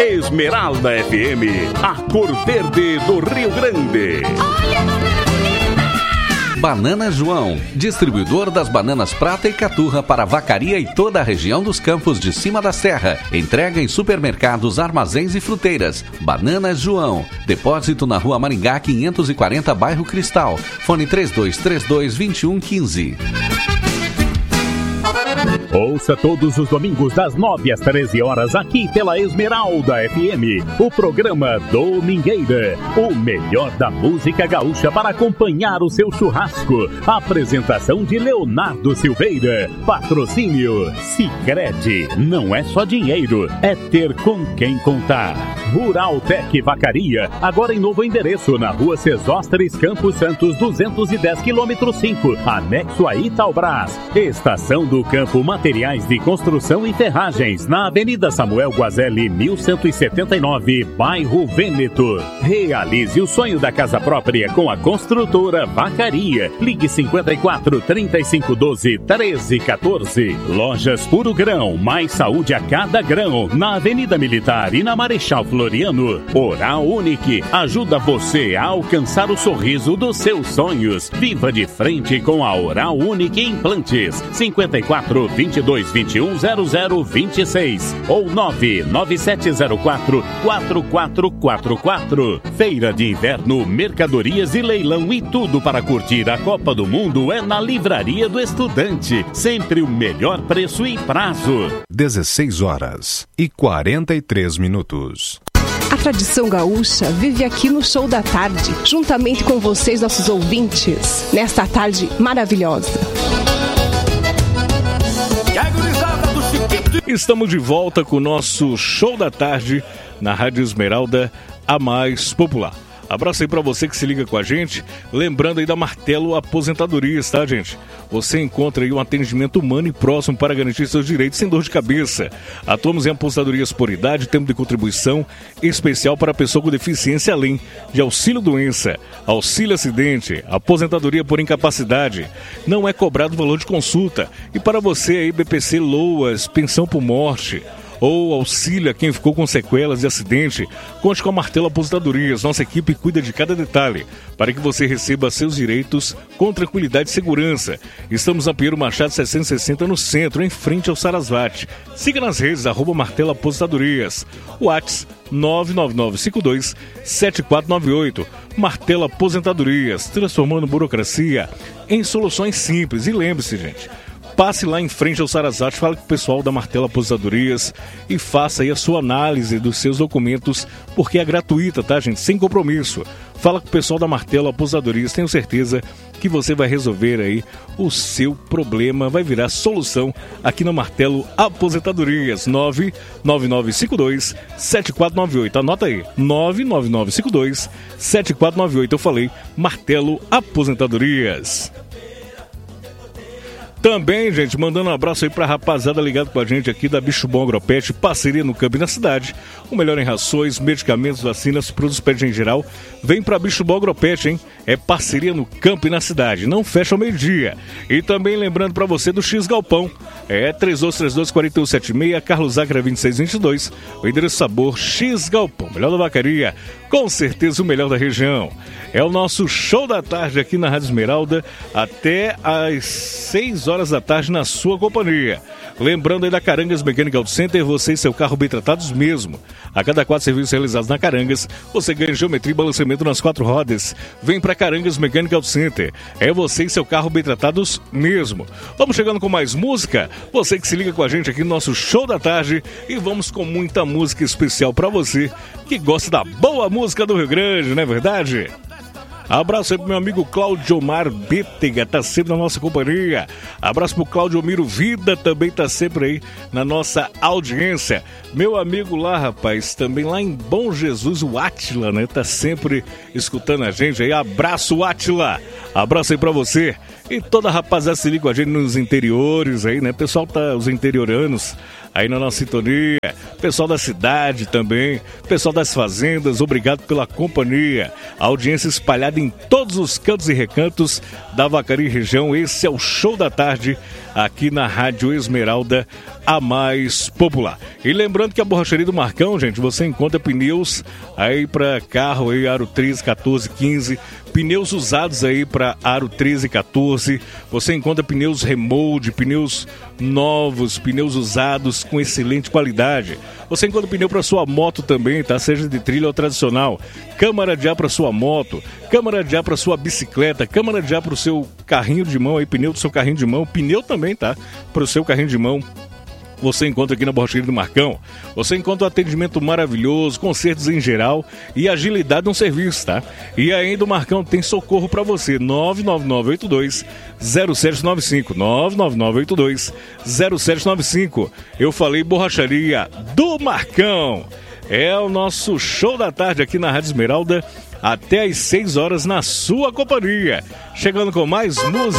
Esmeralda FM, a cor verde do Rio Grande. Banana João, distribuidor das bananas prata e caturra para Vacaria e toda a região dos Campos de Cima da Serra. Entrega em supermercados, armazéns e fruteiras. Banana João, depósito na Rua Maringá 540, bairro Cristal. Fone 3232-2115. Ouça todos os domingos das 9 às 13 horas aqui pela Esmeralda FM, o programa Domingueira, o melhor da música gaúcha para acompanhar o seu churrasco. Apresentação de Leonardo Silveira, patrocínio Sicredi, não é só dinheiro, é ter com quem contar. Rural Tec Vacaria, agora em novo endereço na Rua Sesósteres, Campos Santos, 210 km 5, anexo a Itaubras. Estação do Campo Materiais de Construção e Ferragens, na Avenida Samuel Guazelli, 1179, bairro Vêneto. Realize o sonho da casa própria com a construtora Vacaria. Ligue 54 3512 1314. Lojas Puro Grão, mais saúde a cada grão, na Avenida Militar e na Marechal Floriano. Oral Unique ajuda você a alcançar o sorriso dos seus sonhos. Viva de frente com a Oral Unique Implantes. 54 22 21 00 26 ou 99704 4444. Feira de Inverno, mercadorias e leilão e tudo para curtir a Copa do Mundo é na Livraria do Estudante. Sempre o melhor preço e prazo. 16h43. A tradição gaúcha vive aqui no Show da Tarde, juntamente com vocês, nossos ouvintes, nesta tarde maravilhosa. Estamos de volta com o nosso Show da Tarde na Rádio Esmeralda, a mais popular. Abraço aí pra você que se liga com a gente. Lembrando aí da Martelo Aposentadorias, tá, gente? Você encontra aí um atendimento humano e próximo para garantir seus direitos sem dor de cabeça. Atuamos em aposentadorias por idade, tempo de contribuição especial para pessoa com deficiência, além de auxílio-doença, auxílio-acidente, aposentadoria por incapacidade. Não é cobrado valor de consulta. E para você aí, BPC Loas, pensão por morte ou auxílio a quem ficou com sequelas de acidente, conte com a Martelo Aposentadorias. Nossa equipe cuida de cada detalhe para que você receba seus direitos com tranquilidade e segurança. Estamos na Pinheiro Machado 760 no centro, em frente ao Sarasvati. Siga nas redes, @Martelo Aposentadorias. WhatsApp 99952-7498. Martelo Aposentadorias, transformando burocracia em soluções simples. E lembre-se, gente, passe lá em frente ao Sarasvati, fale com o pessoal da Martelo Aposentadorias e faça aí a sua análise dos seus documentos, porque é gratuita, tá, gente? Sem compromisso. Fala com o pessoal da Martelo Aposentadorias, tenho certeza que você vai resolver aí o seu problema, vai virar solução aqui na Martelo Aposentadorias. 99952-7498. Anota aí, 99952-7498. Eu falei Martelo Aposentadorias. Também, gente, mandando um abraço aí pra rapaziada ligado com a gente aqui da Bicho Bom Agropet, parceria no Campo e na Cidade. O melhor em rações, medicamentos, vacinas, produtos pet em geral. Vem pra Bicho Bom Agropet, hein? É parceria no Campo e na Cidade. Não fecha ao meio-dia. E também lembrando pra você do X Galpão. É 3232-4176, Carlos Acra 2622. O endereço sabor X Galpão. Melhor da vacaria. Com certeza o melhor da região. É o nosso Show da Tarde aqui na Rádio Esmeralda até às 6 horas da tarde na sua companhia. Lembrando aí da Carangas Mechanical Center, você e seu carro bem tratados mesmo. A cada 4 serviços realizados na Carangas, você ganha geometria e balanceamento nas 4 rodas. Vem pra Carangas Mechanical Center. É você e seu carro bem tratados mesmo. Vamos chegando com mais música. Você que se liga com a gente aqui no nosso Show da Tarde. E vamos com muita música especial pra você que gosta da boa música do Rio Grande, não é verdade? Abraço aí pro meu amigo Cláudio Omar Bétega, tá sempre na nossa companhia. Abraço pro Cláudio Miro Vida, também tá sempre aí na nossa audiência. Meu amigo lá, rapaz, também lá em Bom Jesus, o Átila, né? Tá sempre escutando a gente aí. Abraço, Átila. Abraço aí pra você. E toda a rapaziada se liga com a gente nos interiores aí, né? Pessoal tá, os interioranos aí na nossa sintonia, pessoal da cidade também, pessoal das fazendas, obrigado pela companhia, a audiência espalhada em todos os cantos e recantos da Vacaria e região. Esse é o Show da Tarde aqui na Rádio Esmeralda, a mais popular. E lembrando que a Borracharia do Marcão, gente, você encontra pneus aí para carro aí, aro 13, 14, 15, pneus usados aí para aro 13 e 14. Você encontra pneus remold, pneus novos, pneus usados com excelente qualidade. Você encontra pneu para sua moto também, tá? Seja de trilha ou tradicional. Câmara de ar para sua moto, câmara de ar para sua bicicleta, câmara de ar para o seu carrinho de mão, aí, pneu do seu carrinho de mão, pneu também, tá? Para o seu carrinho de mão. Você encontra aqui na Borracharia do Marcão. Você encontra um atendimento maravilhoso, consertos em geral e agilidade no serviço, tá? E ainda o Marcão tem socorro para você. 99982-0795. 99982-0795. Eu falei Borracharia do Marcão. É o nosso show da tarde aqui na Rádio Esmeralda. Até às 6 horas na sua companhia. Chegando com mais música.